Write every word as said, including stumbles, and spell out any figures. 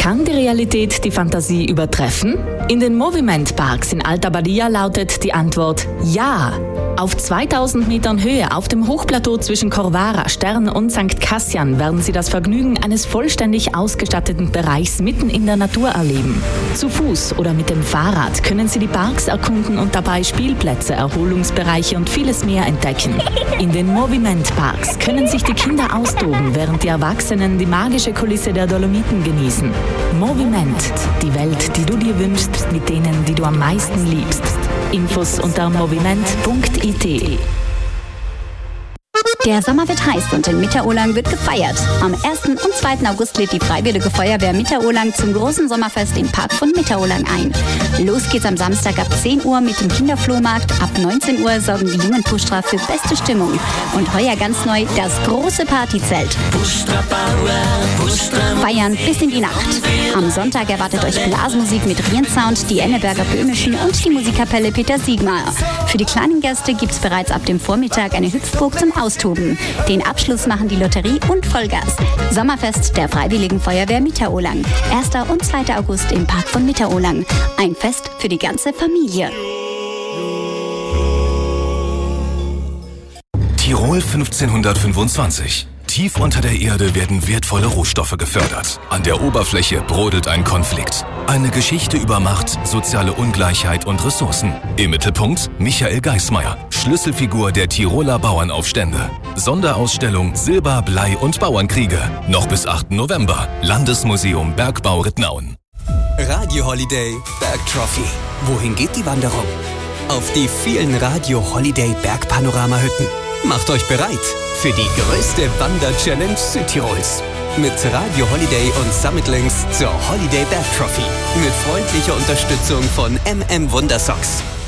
Kann die Realität die Fantasie übertreffen? In den Moviment Parks in Alta Badia lautet die Antwort ja. Auf zweitausend Metern Höhe auf dem Hochplateau zwischen Corvara, Stern und Sankt Kassian werden Sie das Vergnügen eines vollständig ausgestatteten Bereichs mitten in der Natur erleben. Zu Fuß oder mit dem Fahrrad können Sie die Parks erkunden und dabei Spielplätze, Erholungsbereiche und vieles mehr entdecken. In den Moviment Parks können sich die Kinder austoben, während die Erwachsenen die magische Kulisse der Dolomiten genießen. Moviment, die Welt, die du dir wünschst, mit denen, die du am meisten liebst. Infos unter moviment punkt i t. Der Sommer wird heiß und in Mitterohlang wird gefeiert. Am ersten und zweiten August lädt die Freiwillige Feuerwehr Mitterohlang zum großen Sommerfest im Park von Mitterohlang ein. Los geht's am Samstag ab zehn Uhr mit dem Kinderflohmarkt. Ab neunzehn Uhr sorgen die jungen Pushtra für beste Stimmung. Und heuer ganz neu das große Partyzelt. Feiern bis in die Nacht. Am Sonntag erwartet euch Blasmusik mit Riensound, die Enneberger Böhmischen und die Musikkapelle Peter Siegmeier. Für die kleinen Gäste gibt's bereits ab dem Vormittag eine Hüpfburg zum Austoben. Den Abschluss machen die Lotterie und Vollgas. Sommerfest der Freiwilligen Feuerwehr Mitterohlang. erster und zweiter August im Park von Mitterohlang. Ein Fest für die ganze Familie. Tirol fünfzehnhundertfünfundzwanzig. Tief unter der Erde werden wertvolle Rohstoffe gefördert. An der Oberfläche brodelt ein Konflikt. Eine Geschichte über Macht, soziale Ungleichheit und Ressourcen. Im Mittelpunkt Michael Geismeier, Schlüsselfigur der Tiroler Bauernaufstände. Sonderausstellung Silber, Blei und Bauernkriege. Noch bis achten November. Landesmuseum Bergbau Rittnauen. Radio Holiday Berg Trophy. Wohin geht die Wanderung? Auf die vielen Radio Holiday Bergpanoramahütten. Macht euch bereit für die größte Wander-Challenge Südtirols. Mit Radio Holiday und Summitlinks zur Holiday Berg Trophy. Mit freundlicher Unterstützung von M M Wundersocks.